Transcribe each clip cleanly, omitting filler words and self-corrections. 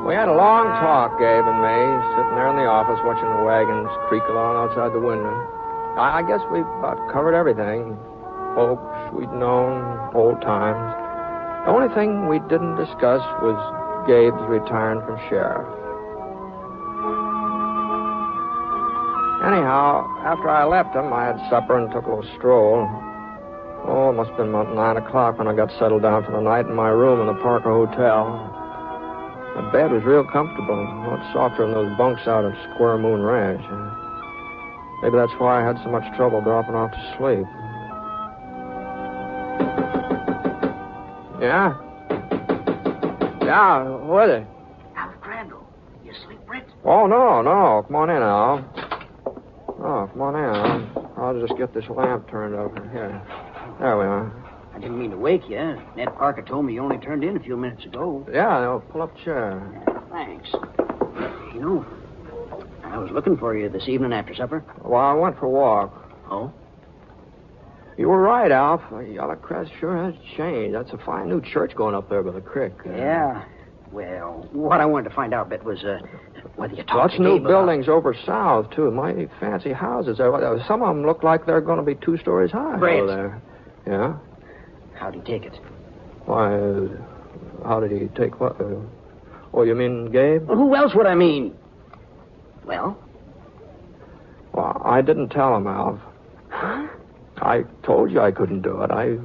We had a long talk, Gabe and me, sitting there in the office watching the wagons creak along outside the window. I guess we about covered everything. Folks we'd known, old times. The only thing we didn't discuss was Gabe's retiring from sheriff. Anyhow, after I left him, I had supper and took a little stroll. Oh, it must have been about 9 o'clock when I got settled down for the night in my room in the Parker Hotel. The bed was real comfortable, a lot softer than those bunks out at Square Moon Ranch. Maybe that's why I had so much trouble dropping off to sleep. Yeah? Yeah, who is it? Alf Crandall. You asleep, Britt? Oh, no. Come on in, Al. Oh, come on in. I'll just get this lamp turned up. Here. There we are. I didn't mean to wake you. Ned Parker told me you only turned in a few minutes ago. Yeah, pull up a chair. Thanks. You know, I was looking for you this evening after supper. Well, I went for a walk. Oh? You were right, Alf. Yellow Crest sure has changed. That's a fine new church going up there by the creek. Yeah. Well, what I wanted to find out, Bit, was whether you talked to Lots of new Gabe buildings over south, too. Mighty fancy houses there. Some of them look like they're going to be 2 stories high. Brett. Over there. Yeah? How'd he take it? Why, how did he take what? Oh, you mean Gabe? Well, who else would I mean? Well, I didn't tell him, Alf. huh? I told you I couldn't do it. I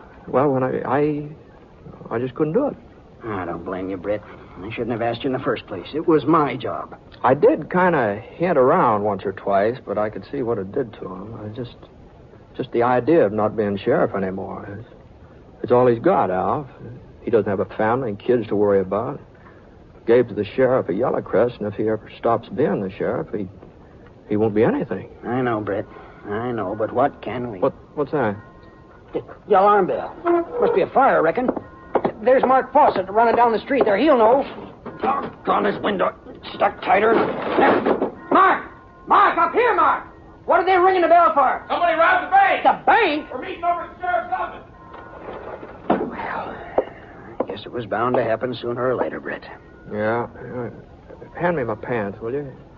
just couldn't do it. I don't blame you, Britt. I shouldn't have asked you in the first place. It was my job. I did kind of hint around once or twice, but I could see what it did to him. Just the idea of not being sheriff anymore. It's all he's got, Alf. He doesn't have a family and kids to worry about. Gabe's the sheriff of Yellow Crest, and if he ever stops being the sheriff, he won't be anything. I know, Britt. I know, but what can we... What's that? The alarm bell. Must be a fire, I reckon. There's Mark Fawcett running down the street there. He'll know. Doggone this window. Stuck tighter. There. Mark! Mark, up here, Mark! What are they ringing the bell for? Somebody robbed the bank. The bank? We're meeting over at the sheriff's office. Well, I guess it was bound to happen sooner or later, Britt. Yeah. Hand me my pants, will you?